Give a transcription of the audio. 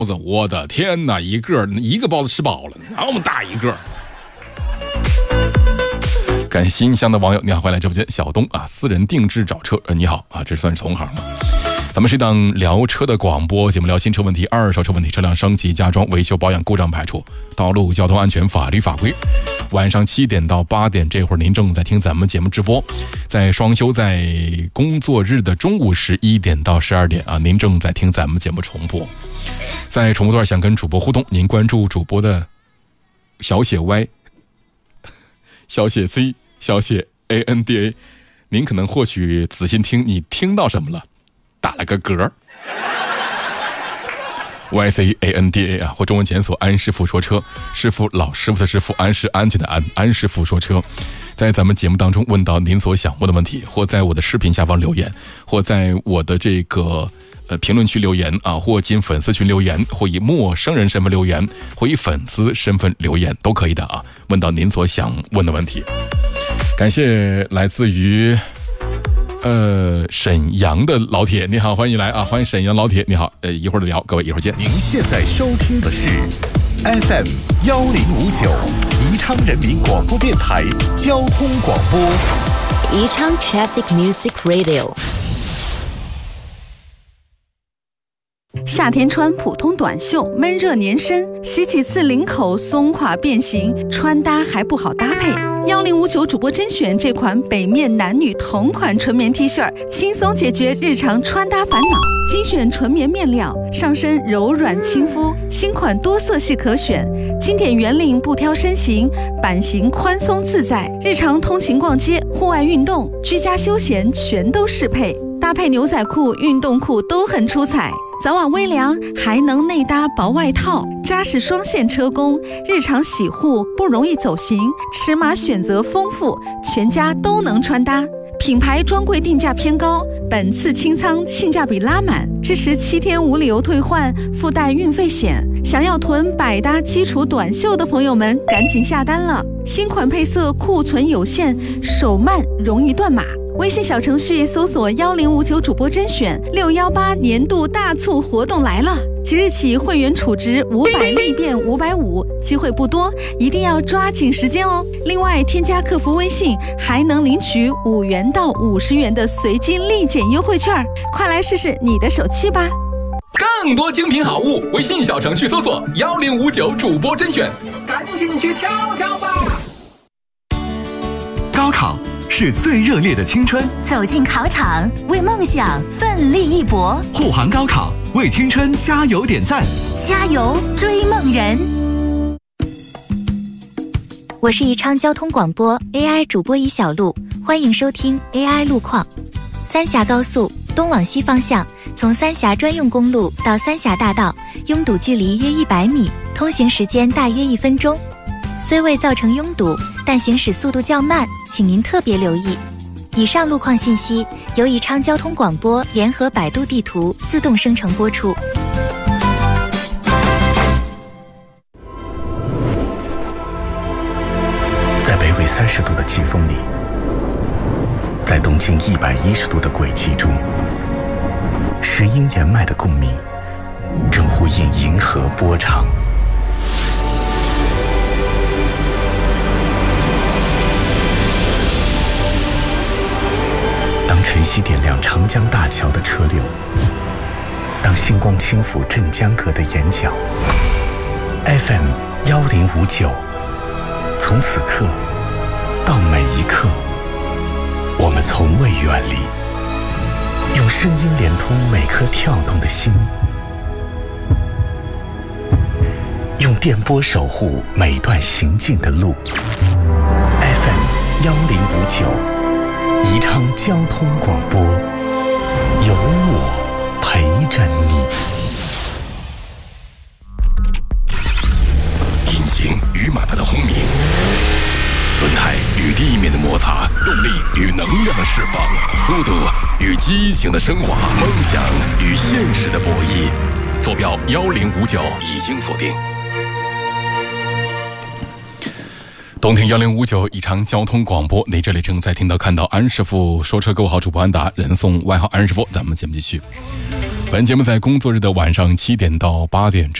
子，我的天哪，一个包子吃饱了，那么大一个。感谢新乡的网友，你好，欢迎来直播间。小东啊，私人定制找车，你好啊，这算是同行吗？咱们是一档聊车的广播节目，聊新车问题、二手车问题、车辆升级、加装、维修、保养、故障排除、道路交通安全、法律法规。晚上7点到8点，这会儿您正在听咱们节目直播。在双休，在工作日的中午11点到12点啊，您正在听咱们节目重播。在重播段想跟主播互动，您关注主播的小写 Y、小写 C、小写 ANDA， 您可能或许仔细听，你听到什么了？打了个嗝。YCANDA 啊，或中文检索安师傅说车，师傅老师傅的师傅，安是安全的安，安师傅说车。在咱们节目当中问到您所想问的问题，或在我的视频下方留言，或在我的这个评论区留言啊，或进粉丝群留言，或以陌生人身份留言，或以粉丝身份留言都可以的啊。问到您所想问的问题。感谢来自于沈阳的老铁，你好，欢迎来啊！欢迎沈阳老铁，你好，一会儿聊，各位一会儿见。 您现在收听的是 FM 1059宜昌人民广播电台交通广播， 宜昌 Traffic Music Radio。 夏天穿普通短袖，闷热黏身，洗几次领口松垮变形，穿搭还不好搭配。1059主播甄选这款北面男女同款纯棉 T 恤，轻松解决日常穿搭烦恼。精选纯棉面料，上身柔软亲肤，新款多色系可选，经典圆领不挑身形，版型宽松自在，日常通勤逛街、户外运动、居家休闲全都适配，搭配牛仔裤、运动裤都很出彩。早晚微凉，还能内搭薄外套，扎实双线车工，日常洗护不容易走形，尺码选择丰富，全家都能穿搭。品牌专柜定价偏高，本次清仓性价比拉满，支持7天无理由退换，附带运费险。想要囤百搭基础短袖的朋友们，赶紧下单了！新款配色库存有限，手慢容易断码。微信小程序搜索1059主播甄选618年度大促活动来了，即日起会员储值500立变550，机会不多，一定要抓紧时间哦。另外添加客服微信还能领取5元到50元的随机立减优惠券，快来试试你的手气吧。 更多精品好物，微信小程序搜索1059主播甄选，赶紧去挑挑吧。 高考是最热烈的青春， 走进考场，为梦想奋力一搏。 护航高考，为青春加油点赞， 加油追梦人！我是宜昌交通广播 AI 主播一小璐，欢迎收听 AI 路况。三峡高速东往西方向，从三峡专用公路到三峡大道，拥堵距离约100米，通行时间大约1分钟。虽未造成拥堵，但行驶速度较慢，请您特别留意。以上路况信息由宜昌交通广播联合百度地图自动生成播出。 在北纬30度的季风里，在东经110度的轨迹中，石英岩脉的共鸣正呼应银河波长。当晨曦点亮长江大桥的车流，当星光轻抚镇江阁的眼角， FM 1059，从此刻到每一刻，我们从未远离，用声音连通每颗跳动的心，用电波守护每段行进的路。 FM 1059宜昌交通广播，有我陪着你。 引擎与马达的轰鸣，轮胎与地面的摩擦，动力与能量的释放，速度与激情的升华，梦想与现实的博弈。坐标1059已经锁定。东听1059宜昌交通广播，你这里正在听到看到安师傅说车，各位好，主播安达，人送外号安师傅。咱们节目继续。 本节目在工作日的晚上7点到8点